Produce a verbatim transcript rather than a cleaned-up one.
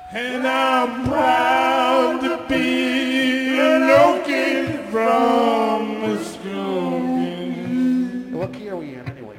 And I'm proud to be an Okie from Muskogee. What key are we in anyway?